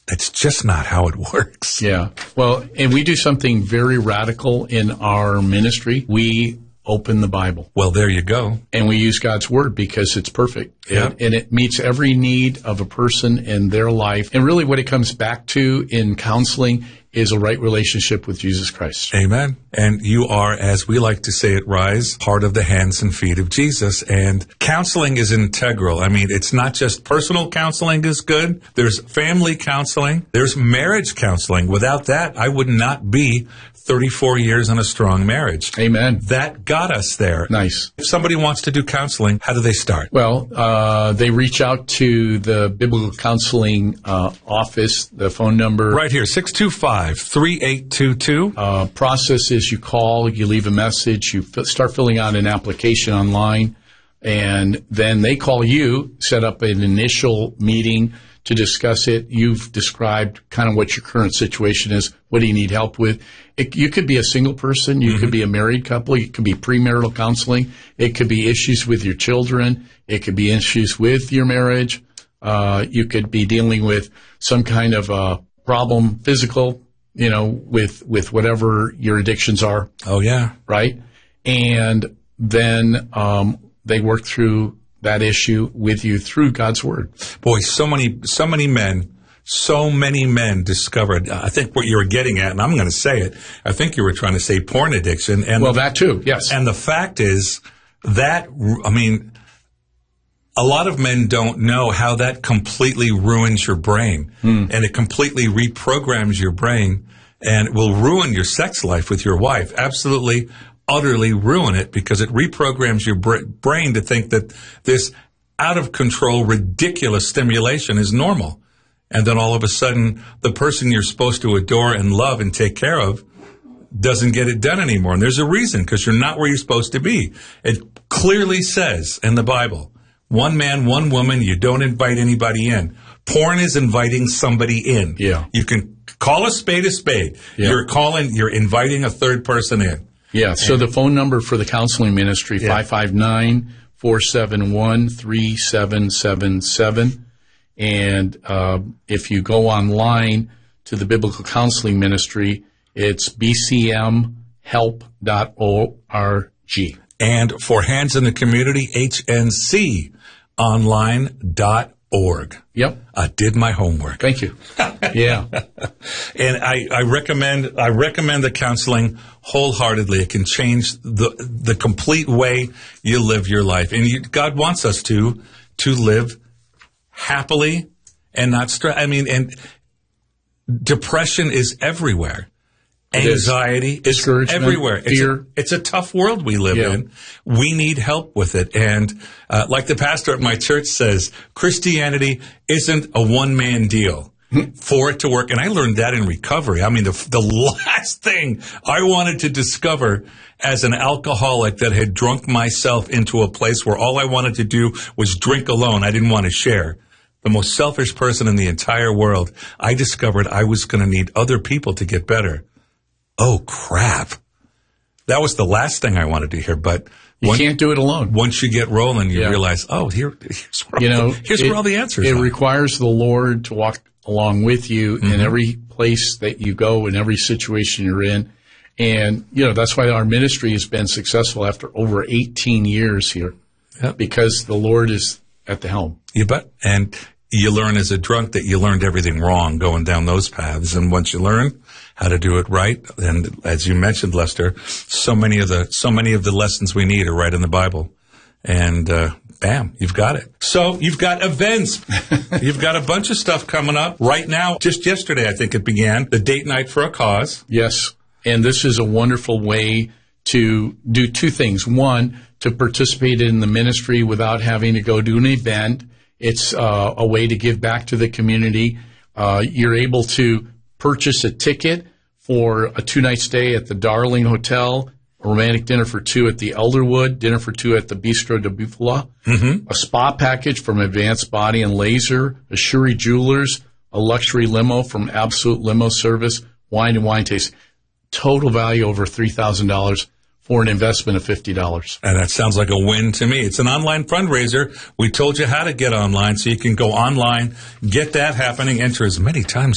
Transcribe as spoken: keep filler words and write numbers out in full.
That's just not how it works. Yeah. Well, and we do something very radical in our ministry. We open the Bible. Well, there you go. And we use God's Word because it's perfect. Yeah. And, and it meets every need of a person in their life. And really what it comes back to in counseling is a right relationship with Jesus Christ. Amen. And you are, as we like to say at Rise, part of the hands and feet of Jesus. And counseling is integral. I mean, it's not just personal counseling is good. There's family counseling. There's marriage counseling. Without that, I would not be thirty-four years in a strong marriage. Amen. That got us there. Nice. If somebody wants to do counseling, how do they start? Well, uh, they reach out to the Biblical Counseling uh, office, the phone number. Right here, six two five, three eight two two. Uh, process is you call, you leave a message, you f- start filling out an application online, and then they call you, set up an initial meeting to discuss it. You've described kind of what your current situation is. What do you need help with? It, you could be a single person. You mm-hmm. could be a married couple. It could be premarital counseling. It could be issues with your children. It could be issues with your marriage. Uh, you could be dealing with some kind of a problem, physical, you know, with, with whatever your addictions are. Oh, yeah. Right? And then um, they work through that issue with you through God's Word. Boy, so many, so many men, so many men discovered, I think what you were getting at, and I'm going to say it, I think you were trying to say porn addiction. And well, that too, yes. And the fact is that, I mean, a lot of men don't know how that completely ruins your brain. Mm. And it completely reprograms your brain and will ruin your sex life with your wife. Absolutely, utterly ruin it because it reprograms your br- brain to think that this out-of-control, ridiculous stimulation is normal. And then all of a sudden, the person you're supposed to adore and love and take care of doesn't get it done anymore. And there's a reason, because you're not where you're supposed to be. It clearly says in the Bible, one man, one woman, you don't invite anybody in. Porn is inviting somebody in. Yeah. You can call a spade a spade. Yeah. You're calling, you're inviting a third person in. Yeah, so and, the phone number for the counseling ministry, yeah. five five nine, four seven one, three seven seven seven. And uh, if you go online to the Biblical Counseling Ministry, it's b c m help dot org. And for Hands in the Community, h n c online dot org. Yep. I did my homework. Thank you. Yeah. And I, I recommend I recommend the counseling wholeheartedly. It can change the the complete way you live your life. And you, God wants us to to live happily and not stress. I mean, and depression is everywhere. Anxiety is, is everywhere. It's fear. A, it's a tough world we live yeah. in. We need help with it. And uh, like the pastor at my church says, Christianity isn't a one-man deal for it to work. And I learned that in recovery. I mean, the, the last thing I wanted to discover as an alcoholic that had drunk myself into a place where all I wanted to do was drink alone. I didn't want to share. The most selfish person in the entire world. I discovered I was going to need other people to get better. Oh, crap. That was the last thing I wanted to hear, but you one, can't do it alone. Once you get rolling, you yeah. realize, oh, here, here's where, you all, know, here's it, where all the answers it are. It requires the Lord to walk along with you mm-hmm. in every place that you go, in every situation you're in. And, you know, that's why our ministry has been successful after over eighteen years here, yep. because the Lord is at the helm. You bet. And you learn as a drunk that you learned everything wrong going down those paths. And once you learn how to do it right, and as you mentioned, Lester, so many of the so many of the lessons we need are right in the Bible. And uh, bam, you've got it. So you've got events. You've got a bunch of stuff coming up right now. Just yesterday, I think it began, the Date Night for a Cause. Yes, and this is a wonderful way to do two things. One, to participate in the ministry without having to go to an event. It's uh, a way to give back to the community. Uh, you're able to purchase a ticket for a two-night stay at the Darling Hotel, a romantic dinner for two at the Elderwood, dinner for two at the Bistro de Buffalo, mm-hmm. a spa package from Advanced Body and Laser, Ashuri Jewelers, a luxury limo from Absolute Limo Service, wine and wine tasting. Total value over three thousand dollars. For an investment of fifty dollars. And that sounds like a win to me. It's an online fundraiser. We told you how to get online, so you can go online, get that happening, enter as many times